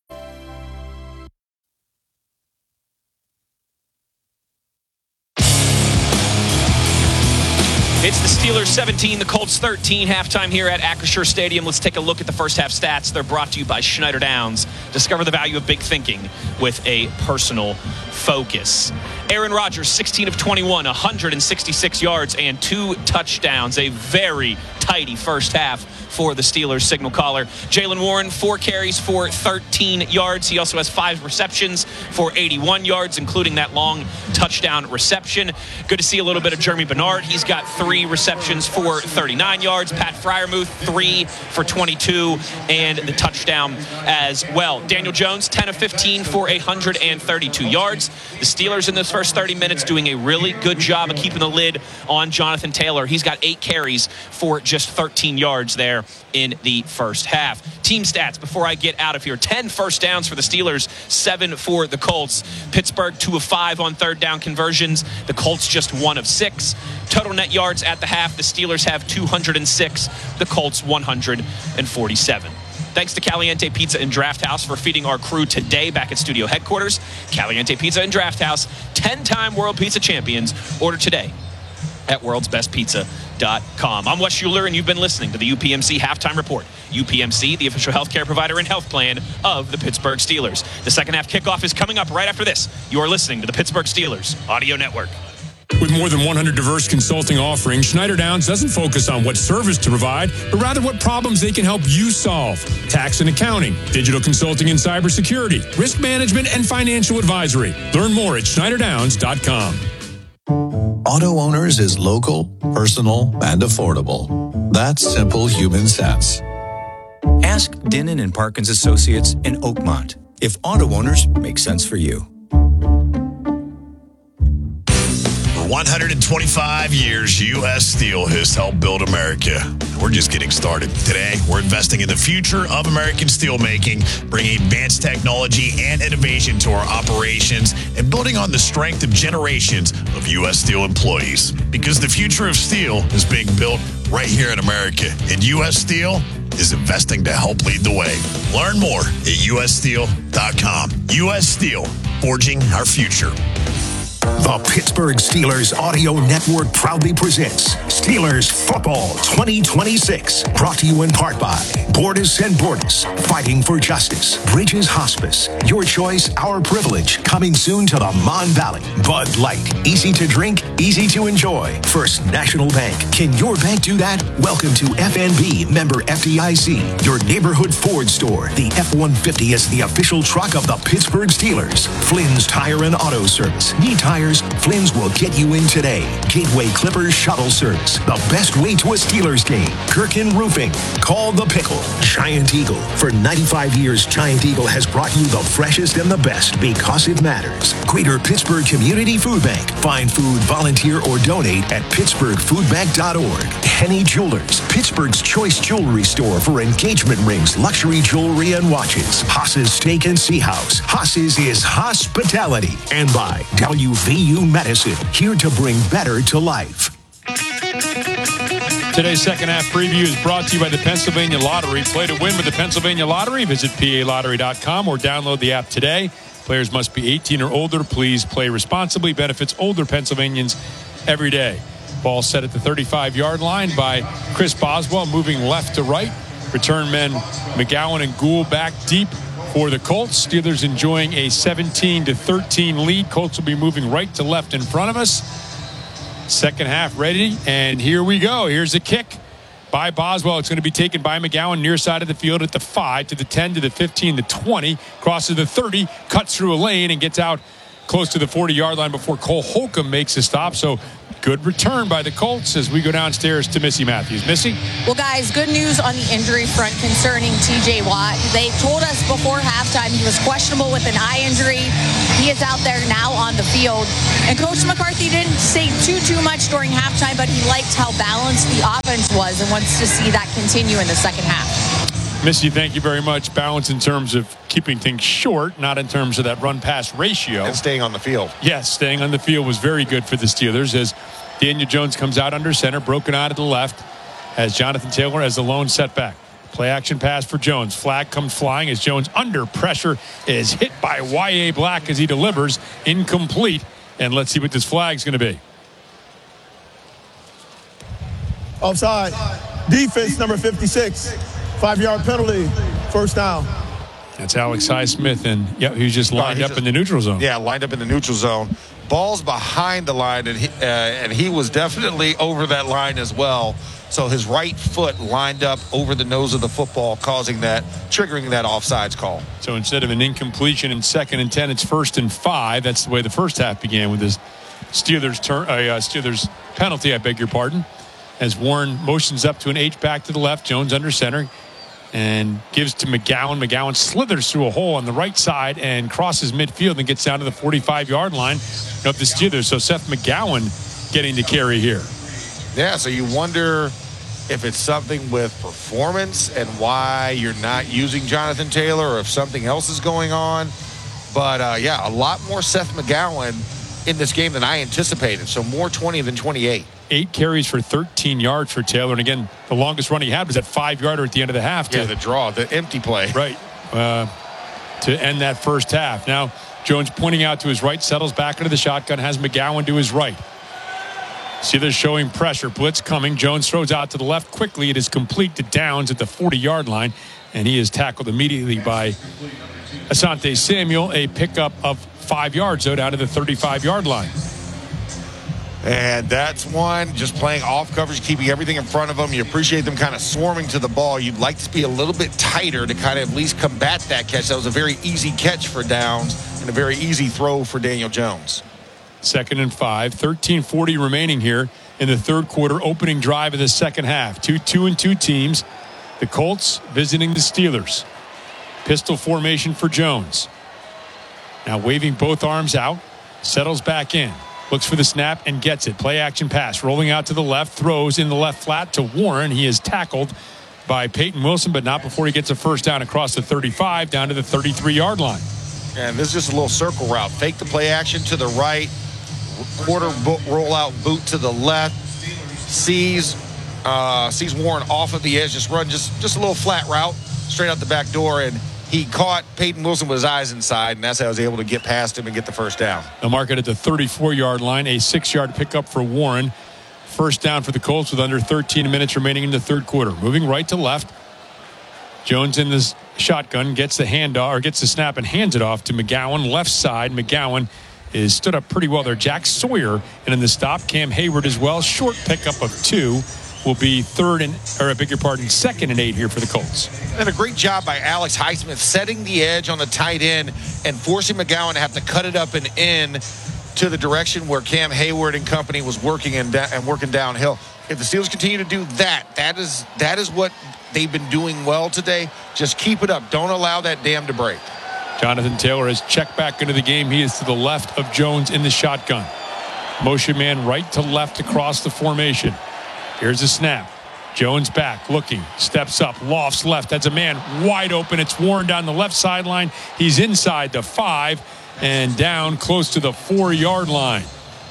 It's the Steelers seventeen, the Colts thirteen, halftime here at Acrisure Stadium. Let's take a look at the first half stats. They're brought to you by Schneider Downs. Discover the value of big thinking with a personal focus. Aaron Rodgers, sixteen of twenty-one, one hundred sixty-six yards and two touchdowns. A very tidy first half for the Steelers signal caller. Jaylen Warren, four carries for thirteen yards. He also has five receptions for eighty-one yards, including that long touchdown reception. Good to see a little bit of Jeremy Bernard. He's got three receptions for thirty-nine yards. Pat Freiermuth, three for twenty-two, and the touchdown as well. Daniel Jones, ten of fifteen for one hundred thirty-two yards. The Steelers in those first thirty minutes doing a really good job of keeping the lid on Jonathan Taylor. He's got eight carries for just thirteen yards there in the first half. Team stats before I get out of here. ten first downs for the Steelers, seven for the Colts. Pittsburgh, two of five on third down conversions. The Colts just one of six. Total net yards at the half, the Steelers have two hundred six. The Colts one hundred forty-seven. Thanks to Caliente Pizza and Draft House for feeding our crew today back at studio headquarters. Caliente Pizza and Draft House, ten-time World Pizza Champions. Order today at worlds best pizza dot com. I'm Wes Schuler, and you've been listening to the U P M C Halftime Report. U P M C, the official healthcare provider and health plan of the Pittsburgh Steelers. The second half kickoff is coming up right after this. You are listening to the Pittsburgh Steelers Audio Network. With more than one hundred diverse consulting offerings, Schneider Downs doesn't focus on what service to provide, but rather what problems they can help you solve. Tax and accounting, digital consulting and cybersecurity, risk management, and financial advisory. Learn more at schneider downs dot com. Auto Owners is local, personal, and affordable. That's simple human sense. Ask Dinnan and Parkins Associates in Oakmont if Auto Owners make sense for you. For one hundred twenty-five years, U S Steel has helped build America. We're just getting started. Today, we're investing in the future of American steelmaking, bringing advanced technology and innovation to our operations, and building on the strength of generations of U S Steel employees. Because the future of steel is being built right here in America, and U S Steel is investing to help lead the way. Learn more at U S steel dot com. U S Steel, forging our future. The Pittsburgh Steelers Audio Network proudly presents Steelers Football twenty twenty-six. Brought to you in part by Bordas and Bordas, fighting for justice. Bridges Hospice, your choice, our privilege. Coming soon to the Mon Valley. Bud Light, easy to drink, easy to enjoy. First National Bank, can your bank do that? Welcome to F N B, member F D I C, your neighborhood Ford store. The F one fifty is the official truck of the Pittsburgh Steelers. Flynn's Tire and Auto Service. Need tires? Flynn's will get you in today. Gateway Clippers Shuttle Service, the best way to a Steelers game. Kirkin Roofing. Call the Pickle. Giant Eagle. For ninety-five years, Giant Eagle has brought you the freshest and the best because it matters. Greater Pittsburgh Community Food Bank. Find food, volunteer, or donate at pittsburgh food bank dot org. Henny Jewelers. Pittsburgh's choice jewelry store for engagement rings, luxury jewelry, and watches. Haas's Steak and Sea House. Haas's is hospitality. And by W V U Medicine, here to bring better to life. Today's second half preview is brought to you by the Pennsylvania Lottery. Play to win with the Pennsylvania Lottery. Visit P A lottery dot com or download the app today. Players must be eighteen or older. Please play responsibly. Benefits older Pennsylvanians every day. Ball set at the thirty-five-yard line by Chris Boswell, moving left to right. Return men McGowan and Gould back deep for the Colts. Steelers enjoying a seventeen to thirteen lead. Colts will be moving right to left in front of us. Second half ready, and here we go. Here's a kick by Boswell. It's going to be taken by McGowan near side of the field at the five, to the ten, to the fifteen, the twenty, crosses the thirty, cuts through a lane, and gets out close to the forty-yard line before Cole Holcomb makes a stop. So good return by the Colts as we go downstairs to Missy Matthews. Missy? Well, guys, good news on the injury front concerning T J Watt. They told us before halftime he was questionable with an eye injury. He is out there now on the field. And Coach McCarthy didn't say too, too much during halftime, but he liked how balanced the offense was and wants to see that continue in the second half. Missy, thank you very much. Balance in terms of keeping things short, not in terms of that run-pass ratio. And staying on the field. Yes, staying on the field was very good for the Steelers as Daniel Jones comes out under center, broken out of the left, as Jonathan Taylor has the lone setback. Play action pass for Jones. Flag comes flying as Jones, under pressure, is hit by Y A. Black as he delivers. Incomplete. And let's see what this flag's going to be. Offside. Defense number fifty-six. Five-yard penalty. First down. That's Alex Highsmith, and yeah, he was just lined no, up just, in the neutral zone. Yeah, lined up in the neutral zone. Ball's behind the line, and he, uh, and he was definitely over that line as well. So his right foot lined up over the nose of the football, causing that, triggering that offsides call. So instead of an incompletion in second and ten, it's first and five. That's the way the first half began with this Steelers turn, uh, uh, Steelers penalty. I beg your pardon. As Warren motions up to an H back to the left, Jones under center, and gives to McGowan. McGowan slithers through a hole on the right side and crosses midfield and gets down to the forty-five-yard line of the Steelers. So Seth McGowan getting to carry here. Yeah, so you wonder if it's something with performance and why you're not using Jonathan Taylor, or if something else is going on. But, uh, yeah, a lot more Seth McGowan in this game than I anticipated. So more twenty than twenty-eight. Eight carries for thirteen yards for Taylor. And, again, the longest run he had was that five-yarder at the end of the half. To, yeah, the draw, the empty play. Right, uh, to end that first half. Now, Jones pointing out to his right, settles back into the shotgun, has McGowan to his right. Steelers showing pressure. Blitz coming. Jones throws out to the left quickly. It is complete to Downs at the forty-yard line, and he is tackled immediately by Asante Samuel. A pickup of five yards, though, down to the thirty-five-yard line. And that's one, just playing off coverage, keeping everything in front of them. You appreciate them kind of swarming to the ball. You'd like to be a little bit tighter to kind of at least combat that catch. That was a very easy catch for Downs and a very easy throw for Daniel Jones. Second and five, thirteen forty remaining here in the third quarter, opening drive of the second half. Two, two and two teams. The Colts visiting the Steelers. Pistol formation for Jones. Now waving both arms out, settles back in. Looks for the snap and gets it. Play action pass. Rolling out to the left. Throws in the left flat to Warren. He is tackled by Peyton Wilson, but not before he gets a first down across the thirty-five down to the thirty-three-yard line. And this is just a little circle route. Fake the play action to the right. Quarter rollout boot to the left. Sees uh, sees Warren off of the edge. Just run just, just a little flat route straight out the back door. And he caught Peyton Wilson with his eyes inside, and that's how he was able to get past him and get the first down. They'll mark it at the thirty-four-yard line. A six-yard pickup for Warren. First down for the Colts with under thirteen minutes remaining in the third quarter. Moving right to left. Jones in the shotgun gets the handoff, or gets the snap and hands it off to McGowan. Left side, McGowan is stood up pretty well there. Jack Sawyer, and in the stop, Cam Hayward as well. Short pickup of two. Will be third and, or I beg your pardon, second and eight here for the Colts. And a great job by Alex Highsmith setting the edge on the tight end and forcing McGowan to have to cut it up and in to the direction where Cam Hayward and company was working and, da- and working downhill. If the Steelers continue to do that, that is that is what they've been doing well today. Just keep it up. Don't allow that dam to break. Jonathan Taylor has checked back into the game. He is to the left of Jones in the shotgun. Motion man right to left across the formation. Here's a snap. Jones back, looking, steps up, lofts left. That's a man wide open. It's Warren down the left sideline. He's inside the five and down close to the four-yard line.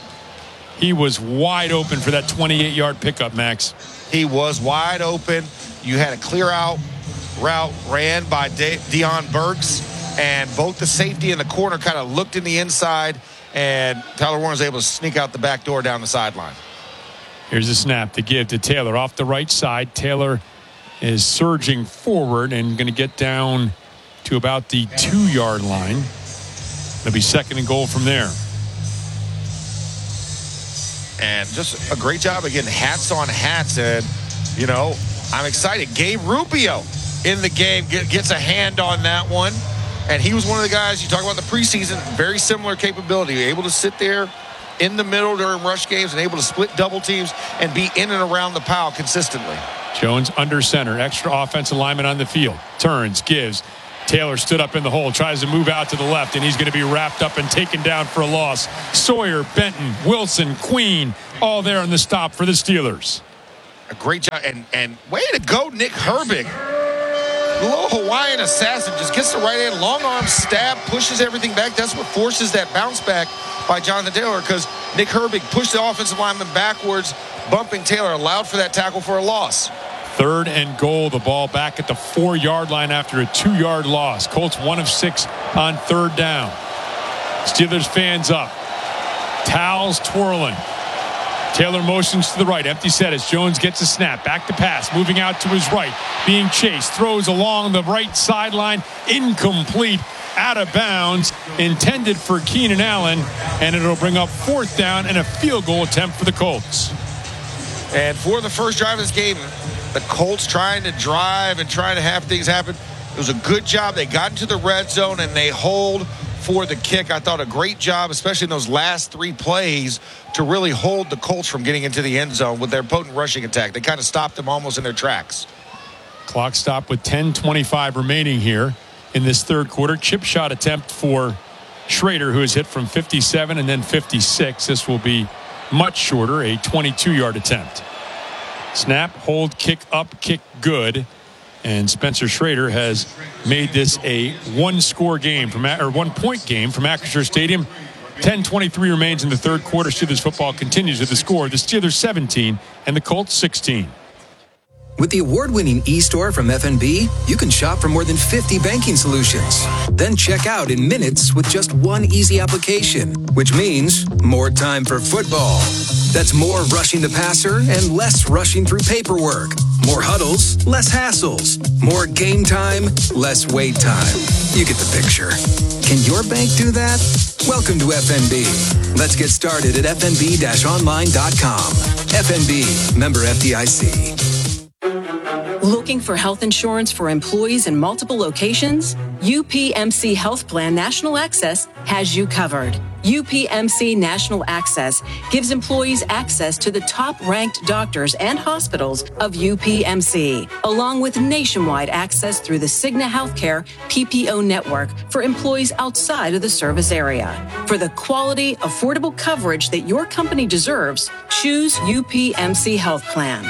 He was wide open for that twenty-eight-yard pickup, Max. He was wide open. You had a clear-out route ran by De- Deion Burks, and both the safety and the corner kind of looked in the inside, and Tyler Warren was able to sneak out the back door down the sideline. Here's a snap to give to Taylor off the right side. Taylor is surging forward and going to get down to about the two-yard line. It'll be second and goal from there. And just a great job again. Hats on hats. And, you know, I'm excited. Gabe Rubio in the game gets a hand on that one. And he was one of the guys, you talk about the preseason, very similar capability. Able to sit there in the middle during rush games and able to split double teams and be in and around the pile consistently. Jones under center. Extra offensive lineman on the field. Turns, gives. Taylor stood up in the hole, tries to move out to the left, and he's going to be wrapped up and taken down for a loss. Sawyer, Benton, Wilson, Queen, all there on the stop for the Steelers. A great job. And, and way to go, Nick Herbig. The little Hawaiian assassin just gets the right hand, long arm stab, pushes everything back. That's what forces that bounce back by Jonathan Taylor, because Nick Herbig pushed the offensive lineman backwards, bumping Taylor, allowed for that tackle for a loss. Third and goal, the ball back at the four-yard line after a two-yard loss. Colts one of six on third down. Steelers fans up. Towels twirling. Taylor motions to the right. Empty set as Jones gets a snap. Back to pass. Moving out to his right. Being chased. Throws along the right sideline. Incomplete. Out of bounds. Intended for Keenan Allen. And it'll bring up fourth down and a field goal attempt for the Colts. And for the first drive of this game, the Colts trying to drive and trying to have things happen. It was a good job. They got into the red zone and they hold for the kick. I thought a great job, especially in those last three plays, to really hold the Colts from getting into the end zone with their potent rushing attack. They kind of stopped them almost in their tracks. Clock stop with ten twenty-five remaining here in this third quarter. Chip shot attempt for Schrader, who is hit from fifty-seven and then fifty-six. This will be much shorter, a twenty-two-yard attempt. Snap, hold, kick up, kick good. And Spencer Schrader has made this a one-score game, from or one-point game from Acrisure Stadium. ten twenty-three remains in the third quarter. Steelers football continues with the score. The Steelers seventeen and the Colts sixteen. With the award-winning eStore from F N B, you can shop for more than fifty banking solutions. Then check out in minutes with just one easy application, which means more time for football. That's more rushing the passer and less rushing through paperwork. More huddles, less hassles. More game time, less wait time. You get the picture. Can your bank do that? Welcome to F N B. Let's get started at f n b dash online dot com. F N B, member F D I C. Looking for health insurance for employees in multiple locations? U P M C Health Plan National Access has you covered. U P M C National Access gives employees access to the top-ranked doctors and hospitals of U P M C, along with nationwide access through the Cigna Healthcare P P O network for employees outside of the service area. For the quality, affordable coverage that your company deserves, choose U P M C Health Plan.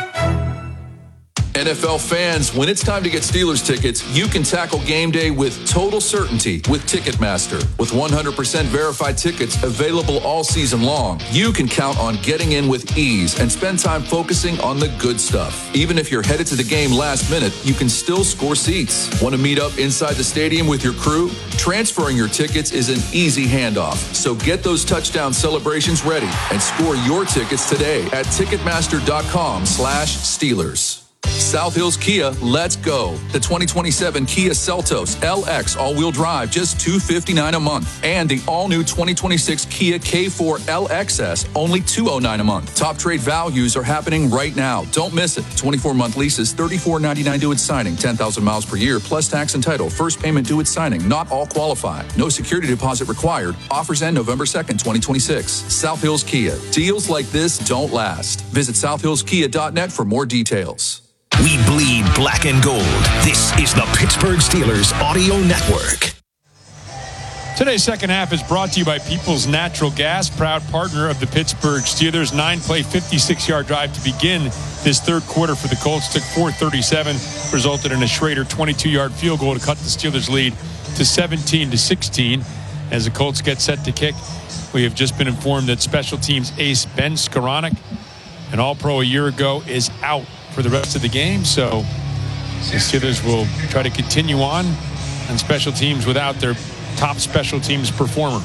N F L fans, when it's time to get Steelers tickets, you can tackle game day with total certainty with Ticketmaster. With one hundred percent verified tickets available all season long, you can count on getting in with ease and spend time focusing on the good stuff. Even if you're headed to the game last minute, you can still score seats. Want to meet up inside the stadium with your crew? Transferring your tickets is an easy handoff. So get those touchdown celebrations ready and score your tickets today at Ticketmaster.com slash Steelers. South Hills Kia, let's go. The twenty twenty-seven Kia Seltos L X all-wheel drive, just two hundred fifty-nine dollars a month. And the all-new twenty twenty-six Kia K four L X S, only two hundred nine dollars a month. Top trade values are happening right now. Don't miss it. twenty-four month leases, thirty-four ninety-nine due at signing, ten thousand miles per year, plus tax and title. First payment due at signing. Not all qualify. No security deposit required. Offers end November second, twenty twenty-six. South Hills Kia. Deals like this don't last. Visit south hills kia dot net for more details. We bleed black and gold. This is the Pittsburgh Steelers Audio Network. Today's second half is brought to you by People's Natural Gas, proud partner of the Pittsburgh Steelers. Nine-play, fifty-six-yard drive to begin this third quarter for the Colts. Took four thirty-seven, resulted in a Schrader twenty-two-yard field goal to cut the Steelers' lead to seventeen to sixteen. As the Colts get set to kick, we have just been informed that special teams ace Ben Skoranek, an All-Pro a year ago, is out for the rest of the game. So the Steelers will try to continue on on special teams without their top special teams performer.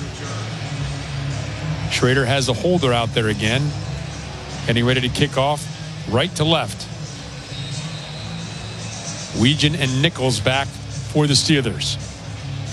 Schrader has a holder out there again, getting ready to kick off right to left. Weegan and Nichols back for the Steelers.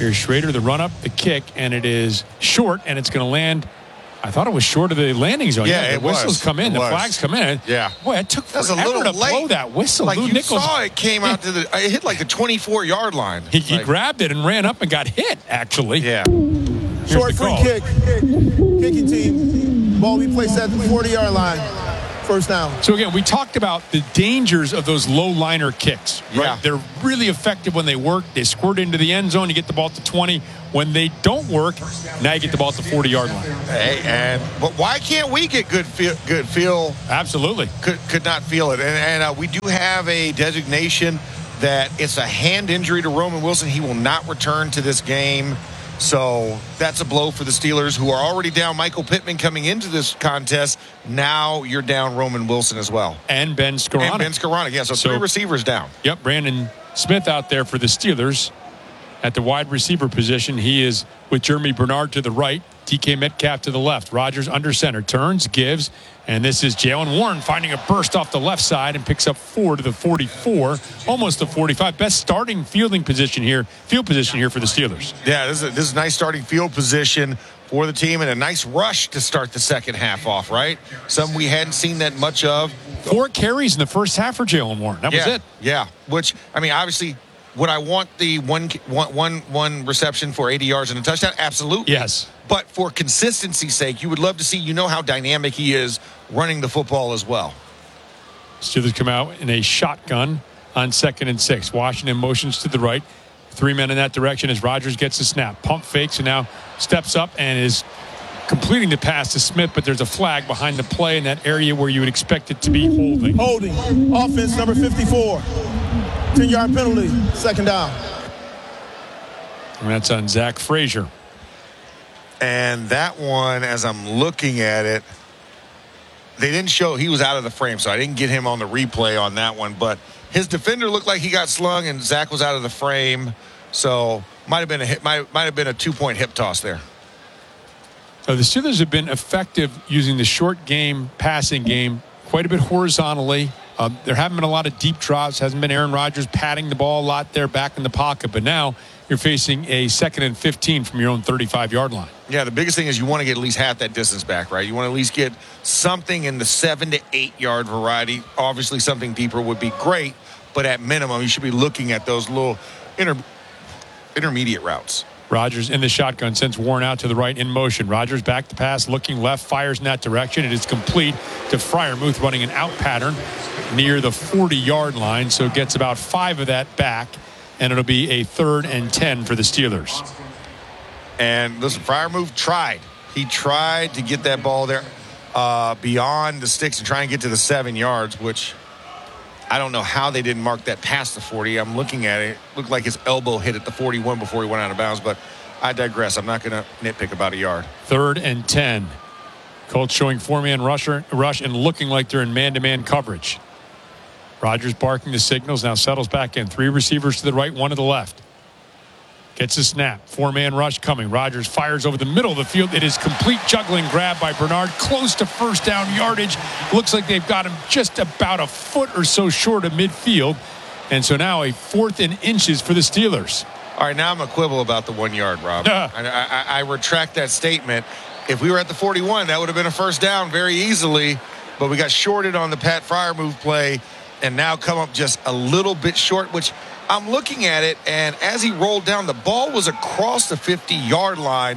Here's Schrader, the run up, the kick, and it is short, and it's going to land. I thought it was short of the landing zone. Yeah, yeah the it whistles was. come in, It the was. flags come in. Yeah. Boy, it took That was a forever little to late. blow that whistle. Like Lou you Nichols saw it came out to the, it hit like the twenty-four yard line. He, he Like- grabbed it and ran up and got hit, actually. Yeah. Short the free call. kick. Kicking team. Ball be placed at the forty-yard line. First down. So again, we talked about the dangers of those low liner kicks. Right? Yeah. They're really effective when they work. They squirt into the end zone. You get the ball to twenty. When they don't work, now you get the ball at the forty-yard line. Hey, and but why can't we get good feel? Good feel? Absolutely. Could could not feel it, and, and uh, we do have a designation that it's a hand injury to Roman Wilson. He will not return to this game. So that's a blow for the Steelers, who are already down Michael Pittman coming into this contest. Now you're down Roman Wilson as well. And Ben Skoranek. And Ben Skoranek, yeah. So, So- three receivers down. Yep, Brandon Smith out there for the Steelers at the wide receiver position. He is with Jeremy Bernard to the right, D K Metcalf to the left. Rodgers under center, turns, gives, and this is Jalen Warren finding a burst off the left side and picks up four to the forty-four, almost the forty-five. Best starting fielding position here, field position here for the Steelers. Yeah, this is, a, this is a nice starting field position for the team and a nice rush to start the second half off, right? Something we hadn't seen that much of. Four carries in the first half for Jalen Warren. That yeah, was it. Yeah, which, I mean, obviously, would I want the one, one, one, one reception for eighty yards and a touchdown? Absolutely. Yes. But for consistency's sake, you would love to see, you know how dynamic he is running the football as well. Steelers come out in a shotgun on second and six. Washington motions to the right. Three men in that direction as Rodgers gets the snap. Pump fakes and now steps up and is completing the pass to Smith, but there's a flag behind the play in that area where you would expect it to be holding. Holding. Offense number fifty-four. ten-yard penalty. Second down. And that's on Zach Frazier. And that one, as I'm looking at it, they didn't show he was out of the frame, so I didn't get him on the replay on that one. But his defender looked like he got slung, and Zach was out of the frame. So might have been a hit, might, might have been a two-point hip toss there. So the Steelers have been effective using the short game, passing game, quite a bit horizontally. Um, there haven't been a lot of deep drops. Hasn't been Aaron Rodgers patting the ball a lot there back in the pocket. But now you're facing a second and fifteen from your own thirty-five-yard line. Yeah, the biggest thing is you want to get at least half that distance back, right? You want to at least get something in the seven to eight yard variety. Obviously, something deeper would be great, but at minimum, you should be looking at those little inter- intermediate routes. Rodgers in the shotgun sends Warren out to the right in motion. Rodgers back to pass, looking left, fires in that direction. It is complete to Freiermuth running an out pattern near the forty-yard line, so gets about five of that back, and it'll be a third and ten for the Steelers. And listen, Freiermuth tried. He tried to get that ball there uh, beyond the sticks and try and get to the seven yards, which I don't know how they didn't mark that past the forty. I'm looking at it. It looked like his elbow hit at the forty-one before he went out of bounds, but I digress. I'm not going to nitpick about a yard. Third and ten. Colts showing four-man rusher, rush and looking like they're in man-to-man coverage. Rodgers barking the signals, now settles back in. Three receivers to the right, one to the left. Gets a snap. Four-man rush coming. Rodgers fires over the middle of the field. It is complete juggling grab by Bernard. Close to first down yardage. Looks like they've got him just about a foot or so short of midfield. And so now a fourth and inches for the Steelers. All right, now I'm a quibble about the one yard, Rob. I, I, I retract that statement. If we were at the forty-one, that would have been a first down very easily. But we got shorted on the Pat Freiermuth play and now come up just a little bit short, which I'm looking at it, and as he rolled down, the ball was across the fifty-yard line.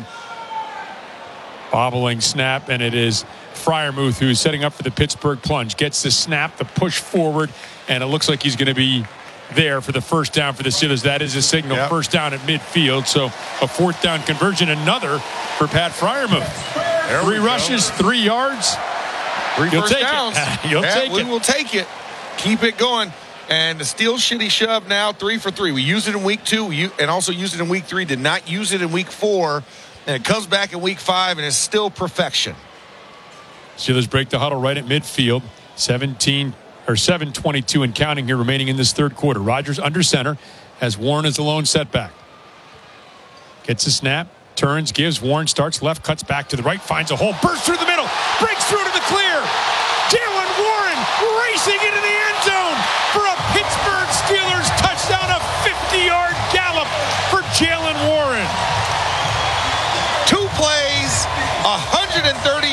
Bobbling snap, and it is Freiermuth who's setting up for the Pittsburgh plunge. Gets the snap, the push forward, and it looks like he's going to be there for the first down for the Steelers. That is a signal. Yep. First down at midfield. So a fourth down conversion, another for Pat Freiermuth. There three rushes, go. three yards. Three You'll first take downs. It. You'll yeah, take we it. We will take it. Keep it going. And the Steel Shitty Shove now three for three. We used it in week two we, and also used it in week three. Did not use it in week four. And it comes back in week five and is still perfection. Steelers break the huddle right at midfield. seventeen or seven twenty-two and counting here remaining in this third quarter. Rodgers under center as Warren is the lone setback. Gets a snap, turns, gives. Warren starts left, cuts back to the right, finds a hole, bursts through the middle, breaks through to the clear. Jalen Warren racing into the end zone for a Pittsburgh Steelers touchdown, a fifty-yard gallop for Jalen Warren.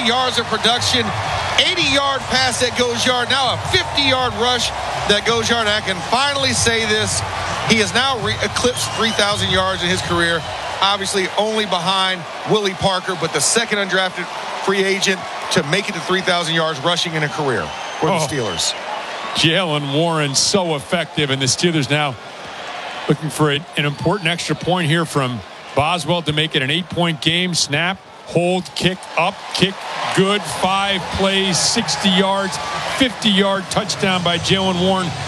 yards of production, eighty-yard pass that goes yard, now a fifty-yard rush that goes yard. And I can finally say this. He has now re- eclipsed three thousand yards in his career, obviously only behind Willie Parker, but the second undrafted free agent to make it to three thousand yards rushing in a career for the Oh. Steelers. Jalen Warren so effective, and the Steelers now looking for a, an important extra point here from Boswell to make it an eight-point game. Snap, hold, kick, up, kick, good. Five plays, sixty yards, fifty-yard touchdown by Jalen Warren